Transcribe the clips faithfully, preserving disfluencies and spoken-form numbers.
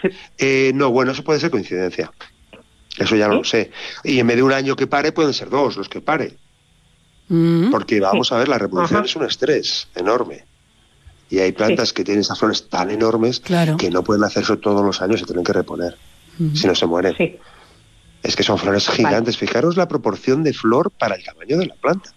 Eh, no, bueno, eso puede ser coincidencia. Eso ya no ¿Sí? lo sé. Y en vez de un año que pare, pueden ser dos los que pare. Mm. Porque vamos Sí. a ver, la reproducción Ajá. es un estrés enorme. Y hay plantas Sí. que tienen esas flores tan enormes Claro. que no pueden hacerse todos los años, se tienen que reponer. Mm. Si no se mueren. Sí. Es que son flores gigantes. Vale. Fijaros la proporción de flor para el tamaño de la planta.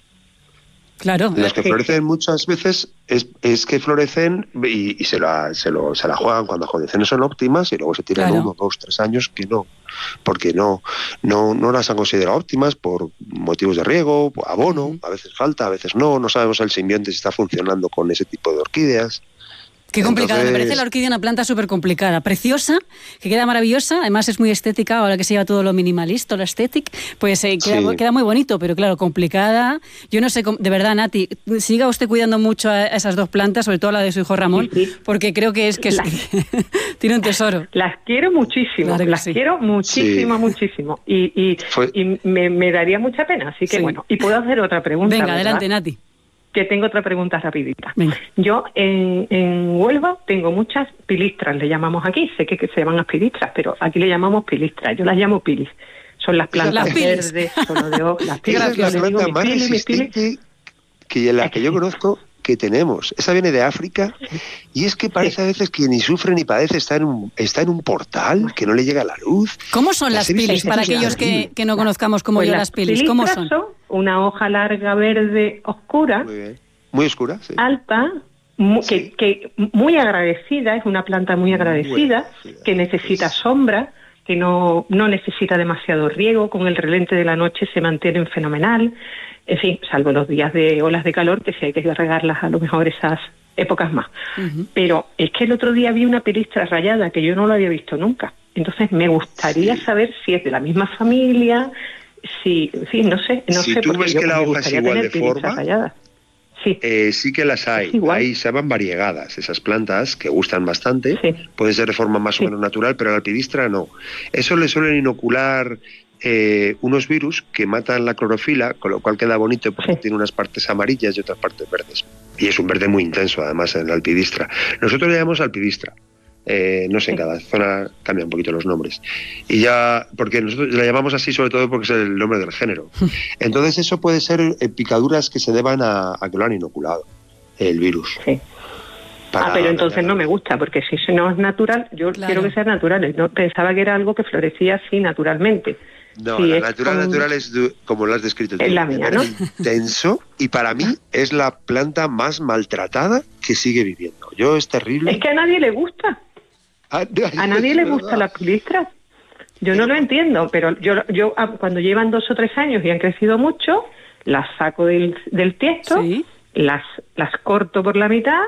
Claro. Los que Sí, florecen sí. muchas veces es, es que florecen y, y se, la, se, lo, se la juegan cuando las condiciones son óptimas y luego se tiran Claro. uno, dos, tres años que no. Porque no, no, no las han considerado óptimas por motivos de riego, por abono, Ujú. a veces falta, a veces no. No sabemos el simbionte si está funcionando con ese tipo de orquídeas. Qué complicado, Entonces, me parece la orquídea una planta súper complicada, preciosa, que queda maravillosa, además es muy estética, ahora que se lleva todo lo minimalista, lo estético, pues eh, queda, Sí. queda muy bonito, pero claro, complicada. Yo no sé, cómo- de verdad, Nati, siga usted cuidando mucho a esas dos plantas, sobre todo a la de su hijo Ramón, Sí, sí. porque creo que es que es- La- tiene un tesoro. Las quiero muchísimo, Claro que las sí. quiero muchísimo, Sí. muchísimo. Y, y, Fue- y me, me daría mucha pena, así que Sí. bueno. Y puedo hacer otra pregunta, Venga, ¿verdad? adelante, Nati. Que tengo otra pregunta rapidita. Venga. Yo en, en Huelva tengo muchas pilistras, le llamamos aquí, sé que, que se llaman pilistras, pero aquí le llamamos pilistras, yo las llamo pilis. Son las plantas Las pilis. verdes, solo de hoja, las pilis. esa es la Yo le digo planta mis más pilis, mis pilis. resistente que la Es que que yo sí. conozco que tenemos. Esa viene de África y es que parece a veces que ni sufre ni padece, está en un, está en un portal que no le llega la luz. ¿Cómo son Las las he visto pilis? en Para sitios aquellos que, terribles. que no conozcamos como Pues yo las pilis, ¿cómo pilistras son? una hoja larga verde oscura, Muy bien. Muy oscura, sí. alta, mu- Sí. que, que muy agradecida, es una planta muy agradecida, agradecida, que necesita es- sombra, que no, no necesita demasiado riego, con el relente de la noche se mantienen fenomenal, en fin, salvo los días de olas de calor, que sí hay que regarlas a lo mejor esas épocas más. Ujú. Pero es que el otro día vi una pilistra rayada que yo no lo había visto nunca, entonces me gustaría Sí. saber si es de la misma familia, si, en fin, no sé, no Si sé, tú porque ves yo que la me hoja es gustaría igual tener de pilistras forma, rayadas. Sí, Eh, sí que las hay. Es igual. Ahí se llaman variegadas, esas plantas que gustan bastante. Sí. Pueden ser de forma más Sí. o menos natural, pero a la alpidistra no. Eso le suelen inocular eh, unos virus que matan la clorofila, con lo cual queda bonito porque Sí. tiene unas partes amarillas y otras partes verdes. Y es un verde muy intenso, además, en la alpidistra. Nosotros le llamamos alpidistra. Eh, no sé, en Sí. cada zona cambian un poquito los nombres. Y ya, porque nosotros la llamamos así sobre todo porque es el nombre del género. Entonces eso puede ser eh, picaduras que se deban a, a que lo han inoculado, el virus. sí. para Ah, pero entonces dañar no la me planta. gusta, porque si eso no es natural, yo Claro. quiero que sean naturales. No, pensaba que era algo que florecía así naturalmente. No, Sí, la es natural con- natural es du- como lo has descrito tú. Es la mía, de ¿no? verde intenso, y para mí es la planta más maltratada que sigue viviendo. Yo es terrible. Es que a nadie le gusta. A, A nadie le gusta la pilistra. Yo no lo entiendo, pero yo, yo ah, cuando llevan dos o tres años y han crecido mucho, las saco del, del tiesto, Sí. las, las corto por la mitad,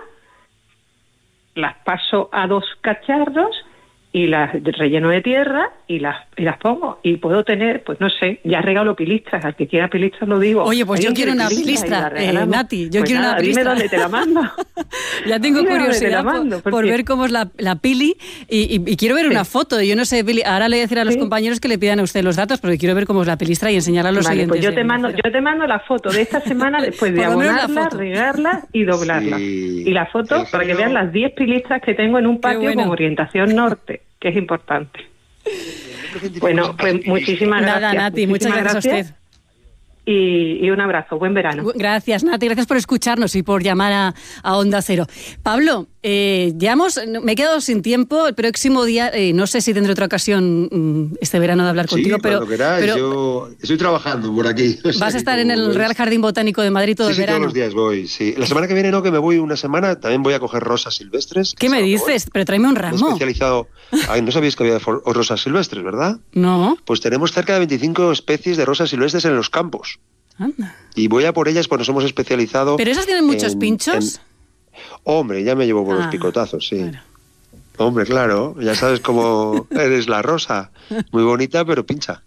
las paso a dos cacharros y las relleno de tierra y las y las pongo. Y puedo tener, pues no sé, ya regalo pilistras. Al que quiera pilistras lo digo. Oye, pues yo ¿Alguien quiero quiere una pilistras? Y pilistra, las regalamos. eh, Nati, yo Pues quiero nada, una pilistra. Dime dónde te la mando. Ya tengo Dime dónde te curiosidad la por- mando, por, porque- ver cómo es la, la pili y, y- y quiero ver Sí. una foto. Yo no sé, Pili, ahora le voy a decir a los Sí. compañeros que le pidan a usted los datos porque quiero ver cómo es la pilistra y enseñarla a los Vale, oyentes. pues yo de te mando, Onda Cero. yo te mando la foto de esta semana después de Por lo menos la abonarla, foto. regarla y doblarla. Sí. Y la foto El para que genio- vean las diez pilistras que tengo en un patio bueno. con orientación norte, que es importante. Bueno, pues muchísimas Nada, gracias. Nati, muchas muchísimas gracias, a usted. Y, y un abrazo, buen verano. Gracias, Nati, gracias por escucharnos y por llamar a, a Onda Cero. Pablo, eh, ya hemos, me he quedado sin tiempo. El próximo día, eh, no sé si tendré otra ocasión mm, este verano de hablar Sí, contigo, pero, cuando queráis, pero yo estoy trabajando por aquí. O sea vas a que estar en como el veis- Real Jardín Botánico de Madrid todo Sí, el sí, verano. todos los días voy, sí. La semana que viene no, que me voy una semana, también voy a coger rosas silvestres. ¿Qué que me es algo dices? bueno. Pero tráeme un Me he ramo. especializado... Ay, no sabíais que había for- rosas silvestres, ¿verdad? No, Pues tenemos cerca de veinticinco especies de rosas silvestres en los campos. anda. Y voy a por ellas, pues nos hemos especializado... ¿Pero esas tienen muchos en- pinchos? en- Hombre, ya me llevo por Ah, los picotazos, sí. claro. Hombre, claro, ya sabes cómo eres la rosa. Muy bonita, pero pincha.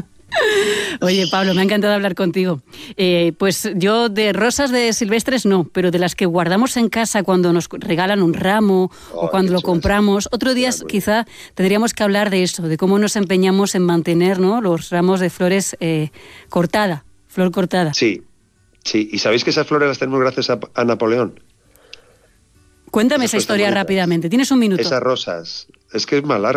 Oye, Pablo, me ha encantado hablar contigo. Eh, pues yo de rosas de silvestres no, pero de las que guardamos en casa cuando nos regalan un ramo o Oh, cuando qué lo chulas. compramos. Otro día Quedan muy quizá tendríamos que hablar de eso, de cómo nos empeñamos en mantener, ¿no?, los ramos de flores eh, cortada, flor cortada. Sí, sí. ¿Y sabéis que esas flores las tenemos gracias a, a Napoleón? Cuéntame esas esa historia flores tan bonitas. rápidamente. Tienes un minuto. Esas rosas. Es que es más largo.